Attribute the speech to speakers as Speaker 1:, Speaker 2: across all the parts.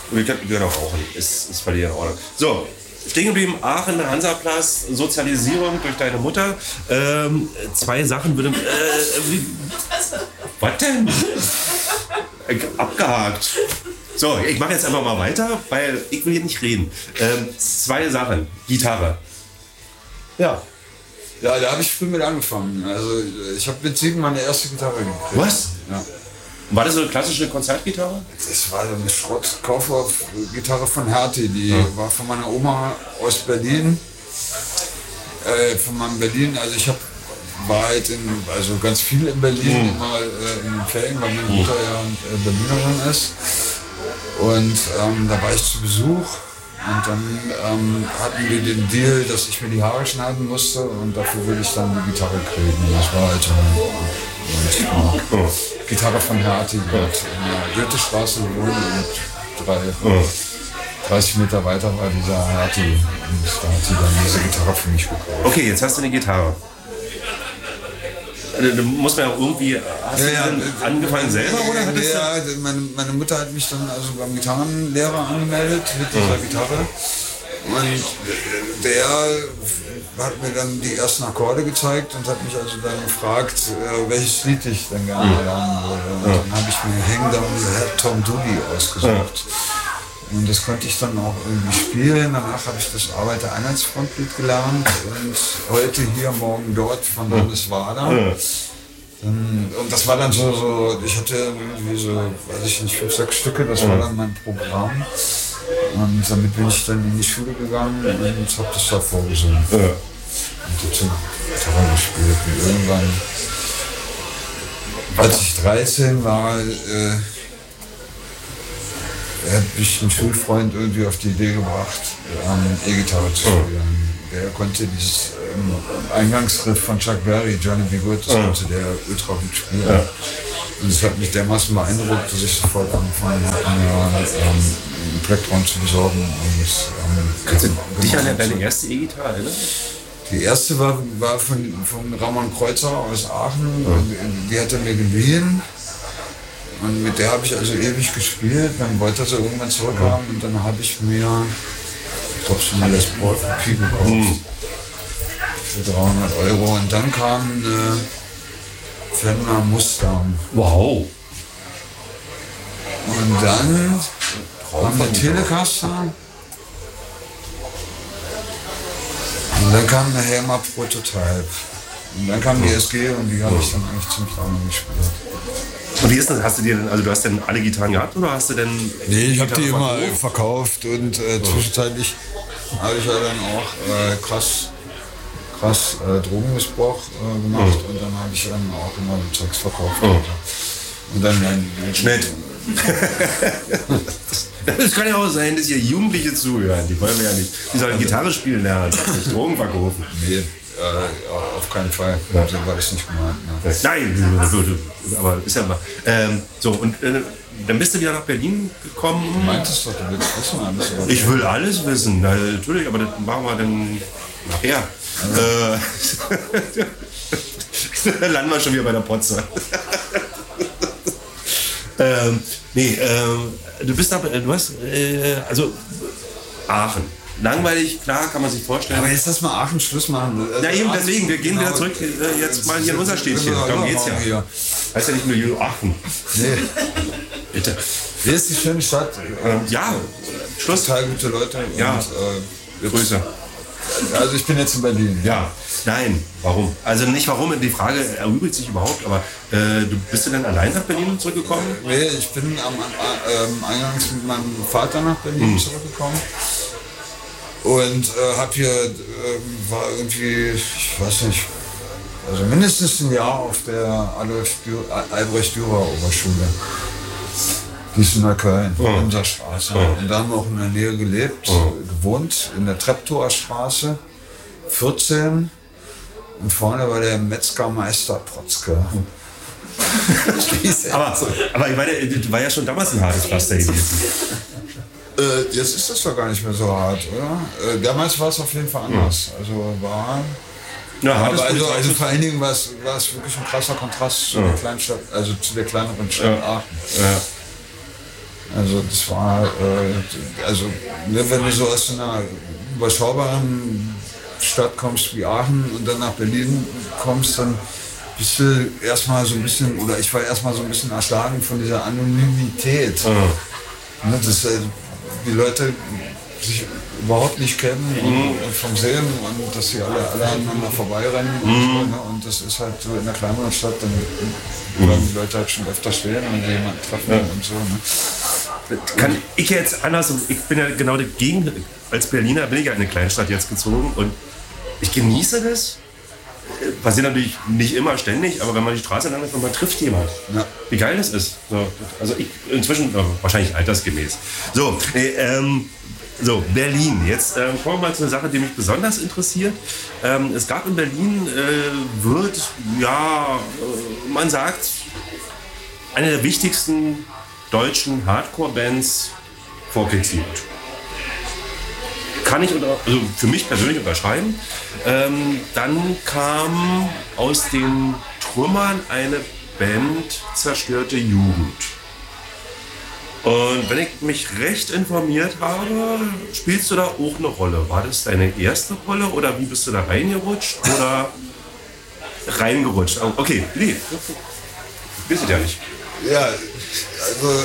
Speaker 1: Wir können auch rauchen, ist völlig in Ordnung. So, stehen geblieben, Aachen, Hansaplatz, Sozialisierung durch deine Mutter. 2 Sachen würde... was denn? Abgehakt. So, ich mache jetzt einfach mal weiter, weil ich will hier nicht reden. 2 Sachen. Gitarre.
Speaker 2: Ja. Ja, da habe ich früh mit angefangen. Also ich habe mit 7 meine erste Gitarre gekriegt.
Speaker 1: Was?
Speaker 2: Ja.
Speaker 1: War das so eine klassische Konzertgitarre?
Speaker 2: Das war so eine Schrott-Kaufhof-Gitarre von Hertie. Die war von meiner Oma aus Berlin. Von meinem Berlin. Also ich war halt ganz viel in Berlin, immer in den Ferien, weil meine Mutter ja Berlinerin ist. Und da war ich zu Besuch. Und dann hatten wir den Deal, dass ich mir die Haare schneiden musste und dafür würde ich dann die Gitarre kriegen. Das war halt Gitarre von Hertie, in der Goethestraße gewohnt und 30 Meter weiter war dieser Hertie. Und da hat sie dann diese Gitarre für mich gekauft.
Speaker 1: Okay, jetzt hast du eine Gitarre. Du musst man ja irgendwie, hast du dann angefangen selber oder hattest du?
Speaker 2: Ja, meine Mutter hat mich dann also beim Gitarrenlehrer angemeldet mit dieser Gitarre und der hat mir dann die ersten Akkorde gezeigt und hat mich also dann gefragt, welches Lied ich dann gerne lernen würde. Und dann habe ich mir Hang Down the Head Tom Dooley ausgesucht. Und das konnte ich dann auch irgendwie spielen. Danach habe ich das Arbeiter-Einheitsfrontlied gelernt und heute hier, morgen dort von Landeswader. Und das war dann so, ich hatte irgendwie so, weiß ich nicht, 5, 6 Stücke, das war dann mein Programm. Und damit bin ich dann in die Schule gegangen und habe das da vorgesungen. Und dazu Gitarre gespielt. Und irgendwann, als ich 13 war, hat mich ein Schulfreund irgendwie auf die Idee gebracht, E-Gitarre zu spielen. Der konnte dieses Eingangsriff von Chuck Berry, Johnny B. Good, das konnte der ultra gut spielen. Und es hat mich dermaßen beeindruckt, dass ich sofort angefangen habe, mir einen Plektron zu besorgen.
Speaker 1: Kannst du dich an deine erste E-Gitarre erinnern?
Speaker 2: Die erste war von Ramon Kreuzer aus Aachen. Die hat er mir geliehen. Und mit der habe ich also ewig gespielt. Dann wollte er sie irgendwann zurückhaben und dann habe ich mir, ich glaube schon mal das Paul P gekauft. Für 300 €. Und dann kam eine Fender Mustang.
Speaker 1: Wow.
Speaker 2: Und dann kam der Telecaster. Und dann kam eine Helmer Prototype. Und dann kam die SG und die habe ich dann eigentlich ziemlich lange gespielt.
Speaker 1: Und wie ist das? Hast du dir denn, also du hast denn alle Gitarren gehabt oder hast du denn...
Speaker 2: Nee, ich habe die immer verkauft und zwischenzeitlich habe ich ja dann auch krass Drogenmissbrauch gemacht und dann habe ich dann auch immer Zeugs verkauft. Und dann
Speaker 1: schnell. Es kann ja auch sein, dass hier Jugendliche zuhören, die wollen wir ja nicht. Die sollen Gitarre spielen lernen, nicht Drogen verkaufen.
Speaker 2: Nee, auf keinen Fall. So war das nicht gemeint. Ne?
Speaker 1: Nein, aber ist ja mal. So, und dann bist du wieder nach Berlin gekommen.
Speaker 2: Du meintest doch, du willst wissen alles. Oder?
Speaker 1: Ich will alles wissen, natürlich, aber das machen wir dann nachher. Dann landen wir schon wieder bei der Potze. Du hast, also Aachen. Langweilig, klar, kann man sich vorstellen.
Speaker 2: Aber jetzt lass mal Aachen Schluss machen.
Speaker 1: Na eben, deswegen, wir gehen wieder zurück, jetzt mal hier in unser Städtchen. Darum geht's ja. Heißt ja nicht nur Aachen.
Speaker 2: Nee.
Speaker 1: Bitte.
Speaker 2: Hier ist die schöne Stadt.
Speaker 1: Ja, Schluss.
Speaker 2: Total gute Leute.
Speaker 1: Ja, Grüße.
Speaker 2: Also ich bin jetzt in Berlin.
Speaker 1: Ja, nein, warum? Also nicht warum, die Frage erübrigt sich überhaupt, aber bist du denn allein nach Berlin zurückgekommen?
Speaker 2: Nee, ich bin eingangs mit meinem Vater nach Berlin zurückgekommen. Und hab hier, war irgendwie, ich weiß nicht, also mindestens ein Jahr auf der Albrecht-Dürer-Oberschule. Die ist in Neukölln, in unserer Straße. Und da haben wir auch in der Nähe gelebt, gewohnt, in der Treptower Straße, 14. Und vorne war der Metzgermeister Protzke.
Speaker 1: aber ich meine, das war ja schon damals ein hartes Pflaster gewesen.
Speaker 2: Jetzt ist das doch gar nicht mehr so hart, oder? Damals war es auf jeden Fall anders. Also war... Ja, aber also vor allen Dingen war es wirklich ein krasser Kontrast zu der Kleinstadt, also zu der kleineren Stadt Aachen. Also das war, wenn du so aus einer überschaubaren Stadt kommst wie Aachen und dann nach Berlin kommst, dann bist du erstmal so ein bisschen, oder ich war erstmal so ein bisschen erschlagen von dieser Anonymität. Ne, dass die Leute sich überhaupt nicht kennen und vom Sehen und dass sie alle aneinander vorbeirennen und so, ne? Und das ist halt so in einer kleineren Stadt, dann bleiben die Leute halt schon öfter stehen und jemanden treffen und so. Ne?
Speaker 1: Kann ich jetzt anders, ich bin ja genau dagegen, als Berliner bin ich ja in eine Kleinstadt jetzt gezogen und ich genieße das. Passiert natürlich nicht immer ständig, aber wenn man die Straße lang ist und man trifft jemanden, wie geil das ist. So, also ich inzwischen wahrscheinlich altersgemäß. So, Berlin. Jetzt kommen wir mal zu einer Sache, die mich besonders interessiert. Es gab in Berlin, man sagt, eine der wichtigsten deutschen Hardcore-Bands vor Kriegslied. Kann ich also für mich persönlich unterschreiben. Dann kam aus den Trümmern eine Band Zerstörte Jugend. Und wenn ich mich recht informiert habe, spielst du da auch eine Rolle. War das deine erste Rolle oder wie bist du da reingerutscht? Oder reingerutscht? Okay, nee, wisst ihr ja nicht.
Speaker 2: Ja, also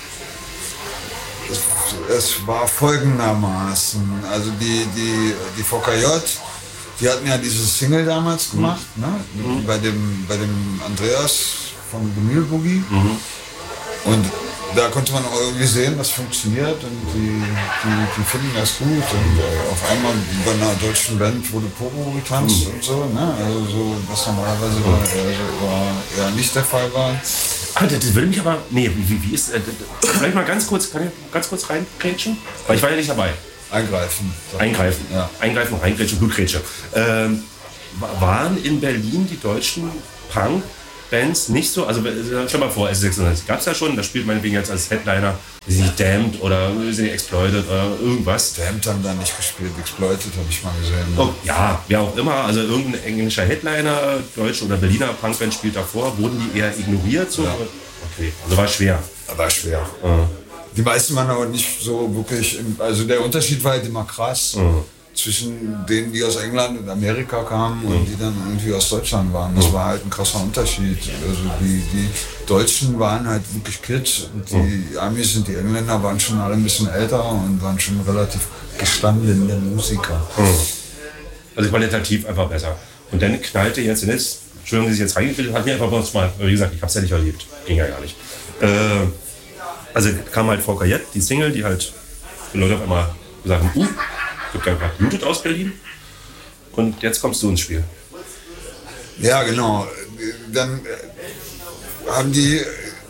Speaker 2: es war folgendermaßen, also die VKJ, die hatten ja diese Single damals gemacht, ne? Bei dem Andreas von Vinyl Boogie. Und da konnte man auch irgendwie sehen, das funktioniert und die finden das gut. Und auf einmal bei einer deutschen Band wurde Pogo getanzt und so, ne? Also so, was normalerweise eher nicht der Fall war.
Speaker 1: Das würde mich aber. Nee, wie ist. Vielleicht mal ganz kurz, kann ich ganz kurz reingrätschen? Weil ich war ja nicht dabei.
Speaker 2: Eingreifen.
Speaker 1: Ja. Eingreifen, reingrätschen, Blutgrätsche. Waren in Berlin die deutschen Punk-Bands nicht so? Also stell mal vor, S96 gab es ja schon, da spielt meinetwegen jetzt als Headliner Damned oder Exploited oder irgendwas.
Speaker 2: Damned haben da nicht gespielt, Exploited habe ich mal gesehen.
Speaker 1: Oh, ja, wer auch immer, also irgendein englischer Headliner, deutsche oder Berliner Punkband spielt davor, wurden die eher ignoriert? So? Ja. Okay, also war schwer.
Speaker 2: War schwer. Die meisten waren aber nicht so wirklich, also der Unterschied war halt immer krass zwischen denen, die aus England und Amerika kamen und die dann irgendwie aus Deutschland waren. Das war halt ein krasser Unterschied. Also die Deutschen waren halt wirklich Kids und die Amis und die Engländer waren schon alle ein bisschen älter und waren schon relativ gestandene Musiker.
Speaker 1: Also qualitativ einfach besser. Und dann knallte jetzt, Entschuldigung, dass ich jetzt reingebildet habe, einfach mal, wie gesagt, ich habe es ja nicht erlebt, ging ja gar nicht. Also kam halt VKJ, die Single, die halt die Leute auf einmal gesagt haben, wird gerade geblutet aus Berlin und jetzt kommst du ins Spiel.
Speaker 2: Ja, genau. Dann haben die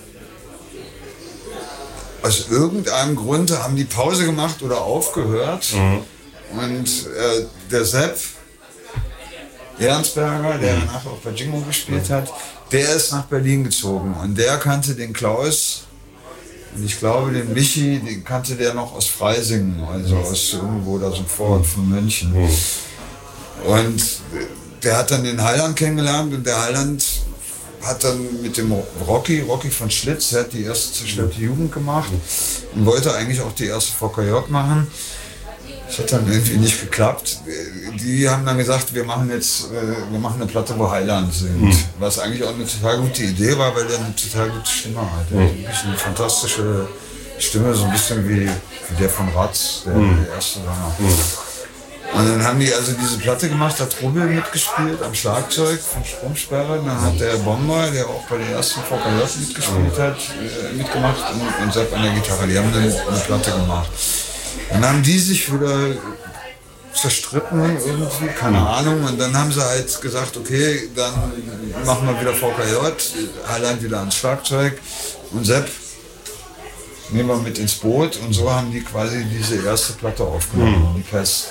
Speaker 2: aus irgendeinem Grund haben die Pause gemacht oder aufgehört und der Sepp Ehrensberger, der nachher auch bei Jingo gespielt hat, der ist nach Berlin gezogen und der kannte den Klaus. Und ich glaube, den Michi, den kannte der noch aus Freising, also aus irgendwo da so Vorort von München. Und der hat dann den Heiland kennengelernt und der Heiland hat dann mit dem Rocky von Schlitz, der hat die erste Zerstörte Jugend gemacht und wollte eigentlich auch die erste VKJ machen. Das hat dann irgendwie nicht geklappt. Die haben dann gesagt, wir machen eine Platte, wo Heiland singt. Was eigentlich auch eine total gute Idee war, weil der eine total gute Stimme hat. Der hat wirklich eine fantastische Stimme, so ein bisschen wie der von Ratz, der erste Sänger. Und dann haben die also diese Platte gemacht, hat Rubbel mitgespielt am Schlagzeug von Stromsperre. Dann hat der Bomber, der auch bei der ersten VKJ mitgespielt hat, mitgemacht und Sepp an der Gitarre. Die haben dann eine Platte gemacht. Dann haben die sich wieder zerstritten irgendwie, keine Ahnung. Und dann haben sie halt gesagt, okay, dann machen wir wieder VKJ, Heiland wieder ans Schlagzeug und Sepp nehmen wir mit ins Boot. Und so haben die quasi diese erste Platte aufgenommen, die Pest.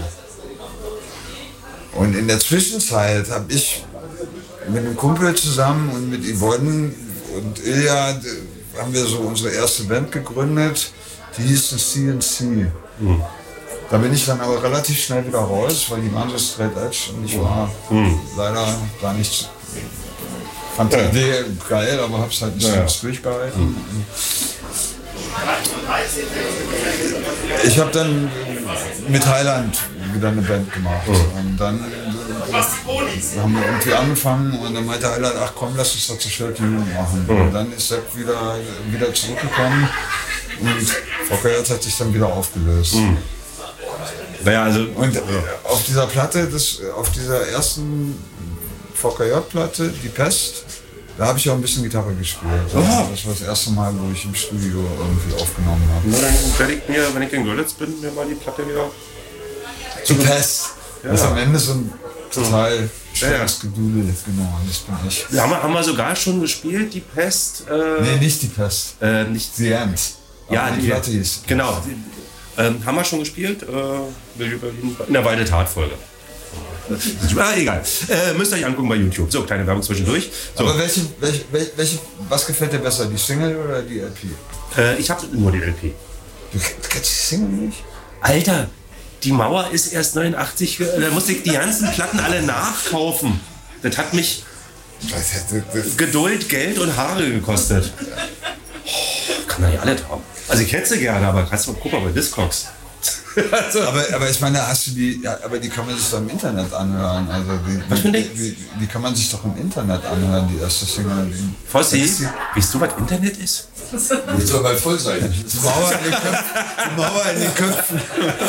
Speaker 2: Und in der Zwischenzeit habe ich mit einem Kumpel zusammen und mit Yvonne und Ilja haben wir so unsere erste Band gegründet. Die hieß CNC. Da bin ich dann aber relativ schnell wieder raus, weil die waren so straight edge und ich war leider gar nicht. Fand die Idee geil, aber hab's halt nicht durchgehalten. ich habe dann mit Highland wieder eine Band gemacht. Und dann haben wir irgendwie angefangen und dann meinte Highland, ach komm, lass uns doch zur Schwert Jugend machen. Und dann ist Sepp wieder zurückgekommen und VKJ hat sich dann wieder aufgelöst.
Speaker 1: Naja, also,
Speaker 2: Und auf dieser Platte, auf dieser ersten VKJ-Platte, Die Pest, da habe ich auch ein bisschen Gitarre gespielt. Das war das erste Mal, wo ich im Studio irgendwie aufgenommen habe.
Speaker 1: na, dann werde ich mir, wenn ich in Görlitz bin, mir mal die Platte wieder.
Speaker 2: Die Pest.
Speaker 1: Ja.
Speaker 2: Das ist am Ende so ein total schweres Gedudel. Genau, das bin ich.
Speaker 1: Haben wir sogar schon gespielt, Die Pest?
Speaker 2: Nee, nicht Die Pest.
Speaker 1: Nicht.
Speaker 2: The End.
Speaker 1: Ja,
Speaker 2: aber die Platte hieß.
Speaker 1: Genau. Haben wir schon gespielt? In der Weide-Tat-Folge. Egal. Müsst ihr euch angucken bei YouTube. So, kleine Werbung zwischendurch. So.
Speaker 2: Aber was gefällt dir besser, die Single oder die LP?
Speaker 1: Ich habe nur die LP.
Speaker 2: Du kennst die Single nicht?
Speaker 1: Alter, die Mauer ist erst 89. Da musste ich die ganzen Platten alle nachkaufen. Das hat mich Geduld, Geld und Haare gekostet. Kann doch nicht alle haben. Also ich hätte sie gerne, aber kannst du mal gucken bei Discogs.
Speaker 2: Also. Aber ich meine, die kann man sich doch im Internet anhören. Also
Speaker 1: Was für ein Ding?
Speaker 2: die kann man sich doch im Internet anhören, die erste Single.
Speaker 1: Fossi, weißt du, was Internet ist?
Speaker 3: Die soll mal voll sein.
Speaker 2: Die Mauer in den Köpfen.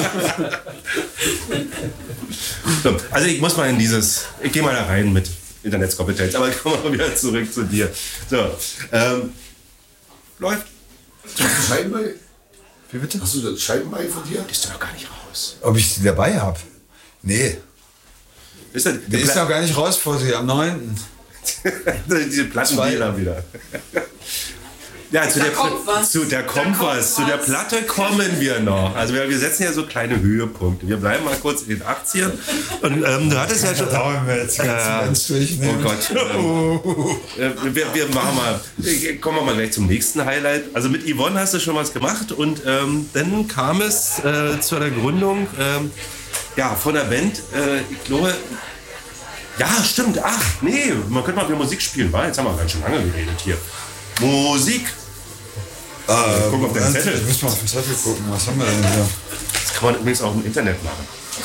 Speaker 1: So, also ich muss mal ich gehe mal da rein mit Internetskompetenz, aber kommen wir wieder zurück zu dir. So, läuft.
Speaker 3: Hast du Scheibenbein?
Speaker 2: Wie bitte?
Speaker 3: Hast du das Scheibenbein von dir?
Speaker 1: Bist du noch gar nicht raus?
Speaker 2: Ob ich die dabei habe? Nee. Der ist noch gar nicht raus vor sie, am 9.
Speaker 1: Diese Plattendealer wieder. Ja, zu der Kompass, zu der Platte kommen wir noch. Also wir setzen ja so kleine Höhepunkte. Wir bleiben mal kurz in den 80ern. Und du hattest ja schon... Oh Gott. Wir machen mal... Kommen wir mal gleich zum nächsten Highlight. Also mit Yvonne hast du schon was gemacht und dann kam es zu der Gründung von der Band. Ich glaube... Ja, stimmt. Ach, nee, man könnte mal wieder Musik spielen. Jetzt haben wir ganz schön lange geredet hier. Musik. Guck auf den Zettel.
Speaker 2: Ich muss mal auf den Zettel gucken. Was haben wir denn hier?
Speaker 1: Das kann man übrigens auch im Internet machen.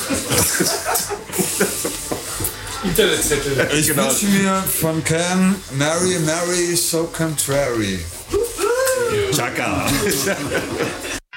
Speaker 3: Internetzettel.
Speaker 2: Ich wünsche mir von Can Mary, Mary, so contrary.
Speaker 1: Chaka.